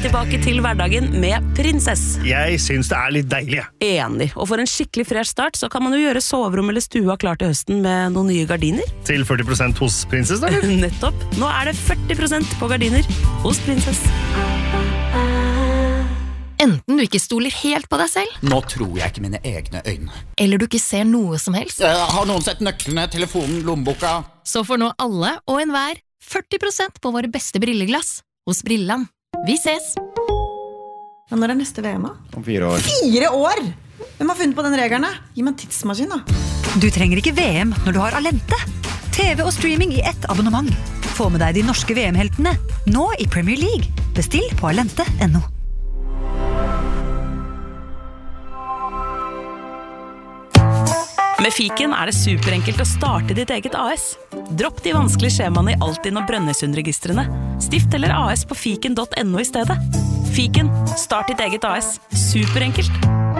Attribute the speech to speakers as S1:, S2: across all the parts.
S1: tilbake til hverdagen med Prinsess.
S2: Jeg synes det litt deilig.
S1: Enig, og for en skikkelig fresh start så kan man jo gjøre soverom eller stua klar til høsten med noen nye gardiner.
S2: Til 40% hos Prinsess, da?
S1: Nettopp. Nå det 40% på gardiner hos Prinsess.
S3: Enten du ikke stoler helt på deg selv.
S4: Nå tror jeg ikke mine egne øyne.
S3: Eller du ikke ser noe som helst.
S4: Har noen sett nøklene, telefonen, lommeboka?
S3: Så får nå alle og enhver 40% på våre beste brilleglass hos Brilland. Vi ses!
S5: Ja, når neste VM?
S4: Om 4 år.
S5: 4 år? Hvem har funnet på den regelen? Gi meg en tidsmaskin da.
S6: Du trenger ikke VM når du har Alente. TV og streaming i ett abonnement. Få med deg de norske VM-heltene, nå i Premier League. Bestill på alente.no.
S1: Med Fiken det superenkelt å starte ditt eget AS. Dropp de vanskelige skjemaene i Altinn og Brønnøysundregistrene. Stift eller AS på fiken.no i stedet. Fiken, start ditt eget AS. Superenkelt.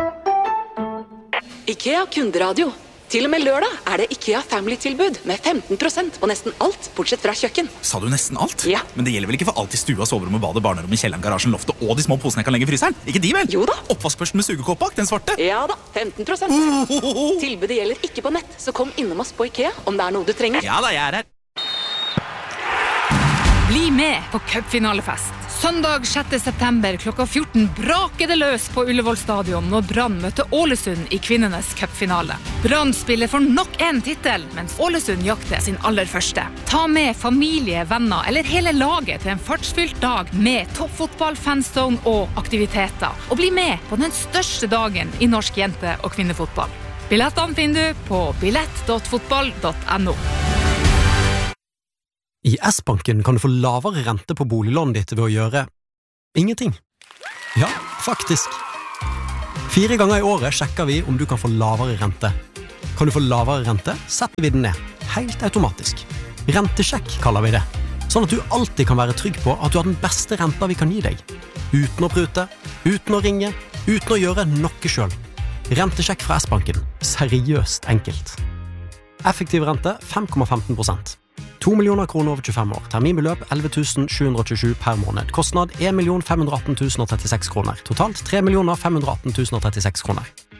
S7: IKEA kunderadio. Til og med lørdag det IKEA Family-tilbud med 15% på nesten alt, bortsett fra kjøkken.
S8: Sa du nesten alt?
S7: Ja.
S8: Men det gjelder vel ikke for alt i stua, soverommet, badet, barnerommet, kjelleren, garasjen, loftet og de små posene jeg kan legge i fryseren? Ikke de vel?
S7: Jo da.
S8: Oppvaskbørsten med sugekopp bak, den svarte?
S7: Ja da, 15%. Tilbudet gjelder ikke på nett, så kom innom oss på IKEA om det noe du trenger.
S8: Ja da, jeg her.
S9: Bli med på cupfinalefest. Søndag 6. september klokka 14 braker det løs på Ullevål stadion når Brann møter Ålesund i kvinnenes cupfinale. Brann spiller for nok en titel, mens Ålesund jakter sin aller første. Ta med familie, venner eller hele laget til en fartsfylt dag med toppfotball, fanzone og aktiviteter. Og bli med på den største dagen i norsk jente- og kvinnefotball. Billettene finner du på billett.fotball.no.
S10: I S-banken kan du få lavere rente på boliglånet ditt ved å gjøre ingenting. Ja, faktisk. 4 ganger i året sjekker vi om du kan få lavere rente. Kan du få lavere rente, setter vi den ned. Helt automatisk. Rentesjekk kaller vi det. Sånn at du alltid kan være trygg på at du har den beste renta vi kan gi deg. Uten å prute, uten å ringe, uten å gjøre noe selv. Rentesjekk fra S-banken. Seriøst enkelt. Effektiv rente 5,15%. 2 millioner kroner over 25 år. Terminbeløp 11 727 per måned. Kostnad 1 518 036 kroner. Totalt 3 518 036 kroner.